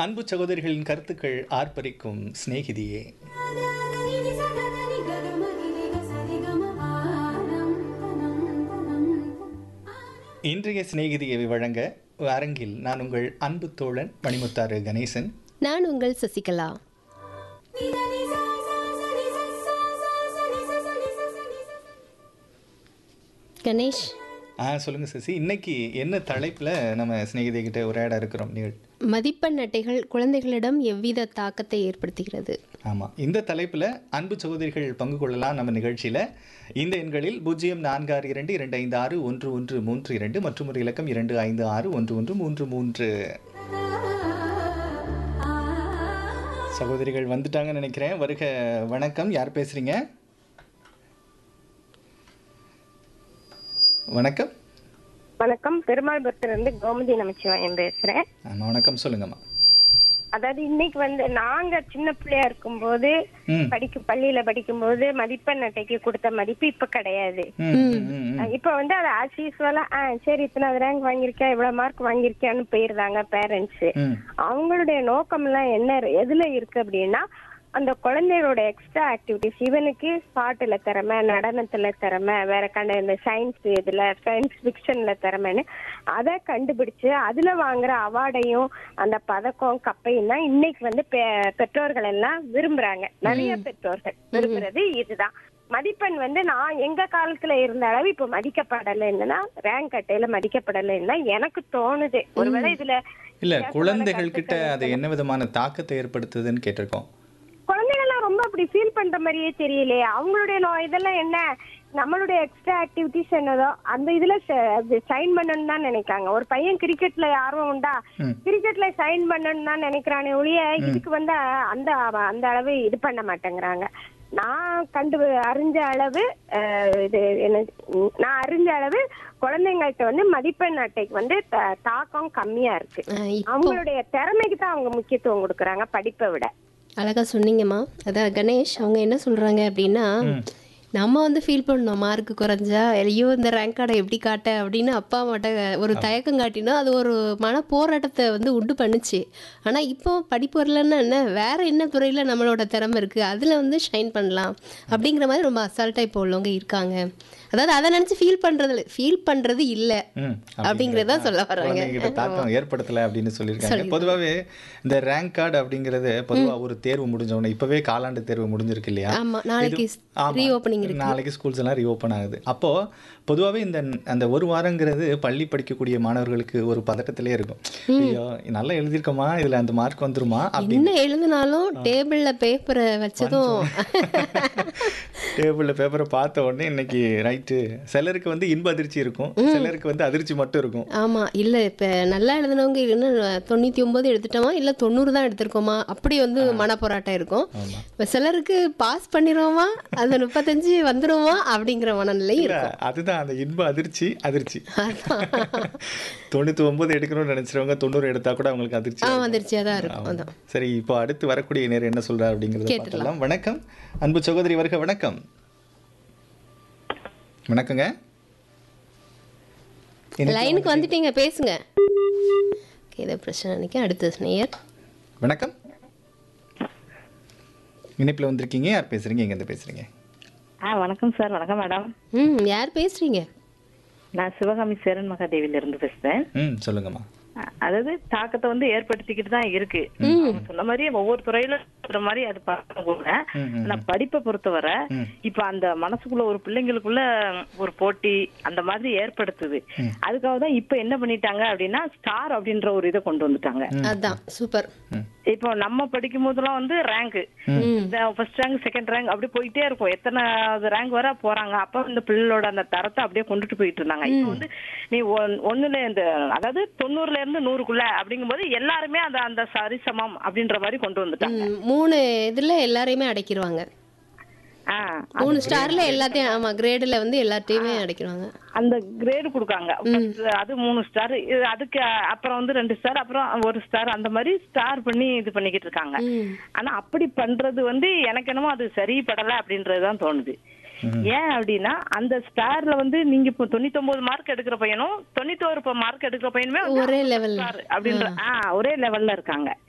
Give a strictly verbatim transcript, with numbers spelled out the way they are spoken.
அன்பு சகோதரிகளின் கருத்துக்கள் ஆர்ப்பரிக்கும் சிநேகிதியே. இன்றைய சிநேகிதியை வழங்க அரங்கில் நான் உங்கள் அன்பு தோழன் மணிமுத்தாறு கணேசன். நான் உங்கள் சசிகலா. கணேஷ், ஆ சொல்லுங்க சசி, இன்னைக்கு என்ன தலைப்புல நம்ம சிநேகிதி கிட்ட உரையாட இருக்கிறோம்? நீங்கள் மதிப்பெண் அட்டைகள் குழந்தைகளிடம் எவ்வித தாக்கத்தை ஏற்படுத்துகிறது? ஆமாம், இந்த தலைப்பில் அன்பு சகோதரிகள் பங்கு கொள்ளலாம் நம்ம நிகழ்ச்சியில். இந்த எண்களில் பூஜ்ஜியம் நான்கு ஆறு இரண்டு இரண்டு ஐந்து ஆறு ஒன்று ஒன்று மூன்று இரண்டு மற்றும் ஒரு இலக்கம் இரண்டு ஐந்து ஆறு ஒன்று ஒன்று மூன்று மூன்று. சகோதரிகள் வந்துட்டாங்கன்னு நினைக்கிறேன். வருக. வணக்கம், யார் பேசுறீங்க? வணக்கம். வணக்கம், பெருமாள்புரத்திலிருந்து கோமதி நமச்சிவாயம் பேசுறேன். ஆமாம், வணக்கம், சொல்லுங்கம்மா. அதாவது இன்னைக்கு வந்து நாங்க சின்ன பிள்ளையா இருக்கும்போது ம் படிக்கும் பள்ளியில படிக்கும்போது மதிப்பெண் அட்டைக்கு கொடுத்த மதிப்பு இப்ப கிடையாது. ம் ம், ம் ம். இப்ப வந்து அது ஆஸ் யூஸ்வலா சரி இத்தனாவது ரேங்க் வாங்கியிருக்கேன் இவ்வளவு மார்க் வாங்கியிருக்கேன்னு போயிருந்தாங்க பேரண்ட்ஸ். ம் அவங்களுடைய நோக்கம் எல்லாம் என்ன எதுல இருக்கு அப்படின்னா, அந்த குழந்தைகளோட எக்ஸ்ட்ரா ஆக்டிவிட்டிஸ், இவனுக்கு பாட்டுல திறமை, நடனத்துல திறமை, வேற கண்ட இந்த சயின்ஸ் இதுல சயின்ஸ் ஃபிக்ஷன்ல திறமைன்னு அதை கண்டுபிடிச்சு அதுல வாங்குற அவார்டையும் அந்த பதக்கம் கப்பையும் தான் இன்னைக்கு வந்து பெற்றோர்கள் எல்லாம் விரும்புறாங்க. நிறைய பெற்றோர்கள் விரும்புறது இதுதான். மதிப்பெண் வந்து நான் எங்க காலத்துல இருந்த அளவு இப்ப மதிக்கப்படலைன்னா, ரேங்க் அட்டையில மதிக்கப்படலைன்னா எனக்கு தோணுது. ஒருவேளை இதுல இல்ல, குழந்தைகள் கிட்ட அது என்ன விதமான தாக்கத்தை ஏற்படுத்துதுன்னு கேட்டிருக்கோம். குழந்தைகள்லாம் ரொம்ப அப்படி ஃபீல் பண்ற மாதிரியே தெரியலையே. அவங்களுடைய நோ இதெல்லாம் என்ன, நம்மளுடைய எக்ஸ்ட்ரா ஆக்டிவிட்டிஸ் என்னதோ அந்த இதுல சைன் பண்ணணும்னு தான் நினைக்காங்க. ஒரு பையன் கிரிக்கெட்ல ஆர்வம் உண்டா, கிரிக்கெட்ல சைன் பண்ணணும்னு தான் நினைக்கிறானே ஒழிய இதுக்கு வந்து அந்த அந்த அளவு இது பண்ண மாட்டேங்கிறாங்க. நான் கண்டு அறிஞ்ச அளவு இது என்ன நான் அறிஞ்ச அளவு குழந்தைங்கள்ட்ட வந்து மதிப்பெண் அட்டைக்கு வந்து தாக்கம் கம்மியா இருக்கு. அவங்களுடைய திறமைக்கு தான் அவங்க முக்கியத்துவம் கொடுக்குறாங்க படிப்பை விட. அழகா சொன்னீங்கம்மா. அதான் கணேஷ், அவங்க என்ன சொல்றாங்க அப்படின்னா, நம்ம வந்து ஃபீல் பண்ணோம் மார்க் குறைஞ்சா ஐயோ இந்த ரேங்க் கார்டை எப்படி காட்ட அப்படின்னு அப்பா அம்மாட்ட ஒரு தயக்கம் காட்டினா அது ஒரு மன போராட்டத்தை வந்து உண்டு பண்ணுச்சு. ஆனால் இப்போ படிப்பு வரலன்னா என்ன, வேற என்ன துறையில் நம்மளோட திறமை இருக்குது அதில் வந்து ஷைன் பண்ணலாம் அப்படிங்கிற மாதிரி ரொம்ப அசால்ட்டாக இப்போ உள்ளவங்க இருக்காங்க. அதாவது அதை நினச்சி ஃபீல் பண்ணுறது ஃபீல் பண்ணுறது இல்லை அப்படிங்கிறத சொல்ல வர்றாங்க. தாக்கம் ஏற்படுத்தலை அப்படின்னு சொல்லியிருக்காங்க. பொதுவாகவே இந்த ரேங்க் கார்டு அப்படிங்கிறது பொதுவாக ஒரு தேர்வு முடிஞ்சவொடனே, இப்போவே காலாண்டு தேர்வு முடிஞ்சிருக்கு இல்லையா? ஆமாம், நாளைக்கு ரீஓப்பனிங், நாளைக்கு ஸ்கூல்ஸ் எல்லாம் ரீஓப்பன் ஆகுது. அப்போது பொதுவாகவே இந்த அந்த ஒரு வாரங்கிறது பள்ளி படிக்கக்கூடிய மாணவர்களுக்கு ஒரு பதட்டத்திலே இருக்கும். ஐயோ நல்லா எழுதியிருக்கோமா, இதில் அந்த மார்க் வந்துருமா அப்படின்னு. என்ன எழுதினாலும் டேபிளில் பேப்பரை வச்சதும் டேபிளில் பேப்பரை பார்த்த உடனே இன்னைக்கு ரைட்டு. சிலருக்கு வந்து இன்ப அதிர்ச்சி இருக்கும், சிலருக்கு வந்து அதிர்ச்சி மட்டும் இருக்கும். ஆமாம், இல்லை இப்போ நல்லா எழுதினவங்க இல்லைன்னா தொண்ணூற்றி ஒம்பது எடுத்துட்டோமா இல்லை தொண்ணூறு தான் எடுத்திருக்கோமா அப்படி வந்து மனப்போராட்டம் இருக்கும். இப்போ சிலருக்கு பாஸ் பண்ணிடுவோமா அந்த முப்பத்தஞ்சு வந்துடுவோமா அப்படிங்கிற மனநிலை இருக்கும். அதுதான் அந்த இன்ப அதிர்ச்சி. அதிர்ச்சி தொண்ணூற்றி ஒன்பது எடுக்கணும்னு நினைச்சிருவாங்க, தொண்ணூறு எடுத்தா கூட அவங்களுக்கு அதிர்ச்சி அதிர்ச்சியாக தான் இருக்கும். சரி, இப்போ அடுத்து வரக்கூடிய நேரம் என்ன சொல்றாரு அப்படிங்கிறத பார்க்கலாம். வணக்கம் அன்பு சகோதரி, வருக. வணக்கம். வணக்கங்க, லைனுக்கு வந்துட்டீங்க, பேசுங்க. ஏதோ பிரச்சனை நினைக்க. அடுத்த நேயர். வணக்கம், இணைப்பில் வந்திருக்கீங்க. யார் பேசுறீங்க, எங்க இருந்து பேசுறீங்க? ஆ வணக்கம் சார். வணக்கம் மேடம். ம் யார் பேசுறீங்க? நான் சிவகாமி சேரன் மகாதேவில இருந்து பேசுறேன். ம் சொல்லுங்கம்மா. அதாவது தாக்கத்தை வந்து ஏற்படுத்திக்கிட்டு தான் இருக்கு. சொன்ன மாதிரி ஒவ்வொரு துறையில மாதிரி அது பார்க்க கூட. ஆனா படிப்பை பொறுத்தவரை இப்ப அந்த மனசுக்குள்ள ஒரு பிள்ளைங்களுக்குள்ள ஒரு போட்டி அந்த மாதிரி ஏற்படுத்துது. அதுக்காக தான் இப்ப என்ன பண்ணிட்டாங்க அப்படின்னா ஸ்டார் அப்படின்ற ஒரு இதை கொண்டு வந்துட்டாங்க. அதான் சூப்பர். இப்போ நம்ம படிக்கும் போதெல்லாம் வந்து rank first rank second rank அப்படி போயிட்டே இருக்கும். எத்தனை ரேங்க் வர போறாங்க. அப்ப இந்த பிள்ளைகளோட அந்த தரத்தை அப்படியே கொண்டுட்டு போயிட்டு இருந்தாங்க. இப்ப வந்து நீ ஒண்ணுல இந்த அதாவது தொண்ணூறுல இருந்து நூறுக்குள்ள அப்படிங்கும் போது எல்லாருமே அந்த அந்த சரிசமம் அப்படின்ற மாதிரி கொண்டு வந்துட்டாங்க. மூணு இதுல எல்லாரையுமே அடைக்கிடுவாங்க. மூணு ஸ்டார்ல எல்லாத்தையும், ஆமா கிரேடுல வந்து எல்லாத்தையுமே அடைக்கிறாங்க. அந்த கிரேடு கொடுக்காங்க. அது மூணு ஸ்டார், அதுக்கு அப்புறம் வந்து ரெண்டு ஸ்டார், அப்புறம் ஒரு ஸ்டார், அந்த மாதிரி ஸ்டார் பண்ணி இது பண்ணிக்கிட்டு இருக்காங்க. ஆனா அப்படி பண்றது வந்து எனக்கு என்னமோ அது சரிப்படல அப்படின்றதுதான் தோணுது. ஏன் அப்படின்னா அந்த ஸ்டார்ல வந்து நீங்க இப்போ தொண்ணூத்தி ஒன்பது மார்க் எடுக்கிற பையனும் தொண்ணூத்தி ஒரு மார்க் எடுக்கிற பையனுமே ஒரே லெவல் அப்படின்ற ஒரே லெவல்ல இருக்காங்க.